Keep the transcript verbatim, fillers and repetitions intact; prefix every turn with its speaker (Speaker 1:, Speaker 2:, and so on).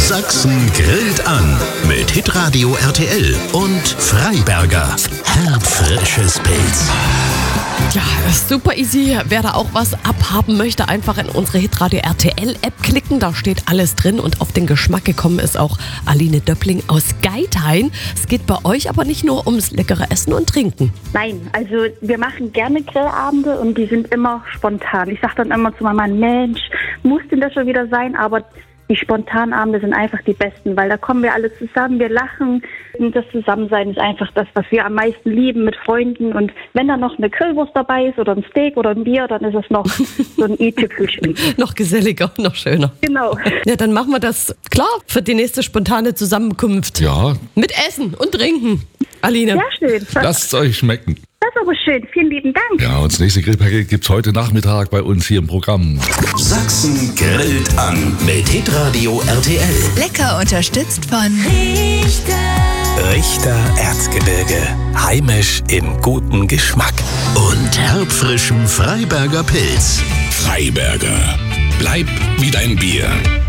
Speaker 1: Sachsen grillt an mit Hitradio R T L und Freiberger. Herbfrisches Pilz.
Speaker 2: Ja, super easy. Wer da auch was abhaben möchte, einfach in unsere Hitradio R T L-App klicken. Da steht alles drin und auf den Geschmack gekommen ist auch Aline Döppling aus Geithain. Es geht bei euch aber nicht nur ums leckere Essen und Trinken.
Speaker 3: Nein, also wir machen gerne Grillabende und die sind immer spontan. Ich sage dann immer zu meinem Mann, Mensch, muss denn das schon wieder sein? Aber die Spontanabende sind einfach die besten, weil da kommen wir alle zusammen, wir lachen. Und das Zusammensein ist einfach das, was wir am meisten lieben mit Freunden. Und wenn da noch eine Grillwurst dabei ist oder ein Steak oder ein Bier, dann ist es noch so ein i-Tüpfelchen.
Speaker 2: Noch geselliger, noch schöner.
Speaker 3: Genau.
Speaker 2: Ja, dann machen wir das klar für die nächste spontane Zusammenkunft.
Speaker 4: Ja.
Speaker 2: Mit Essen und Trinken. Aline.
Speaker 3: Sehr schön.
Speaker 4: Lasst es euch schmecken.
Speaker 3: Das ist aber schön. Vielen lieben Dank.
Speaker 4: Ja, und das nächste Grillpaket gibt's heute Nachmittag bei uns hier im Programm.
Speaker 1: Sachsen grillt an mit Hitradio R T L.
Speaker 5: Lecker unterstützt von
Speaker 6: Richter Erzgebirge. Heimisch im guten Geschmack.
Speaker 1: Und herbfrischem Freiberger Pilz.
Speaker 7: Freiberger. Bleib wie dein Bier.